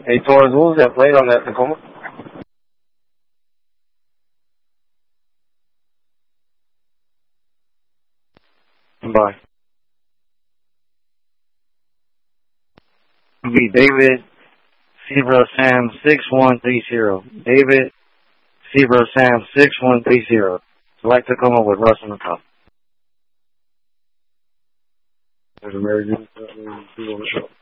Hey, Torres, what was that plate on that Tacoma? Bye. It'll be David Zebra Sam 6130. David Zebra Sam 6130. Select Tacoma with Russ on the top. There's a very good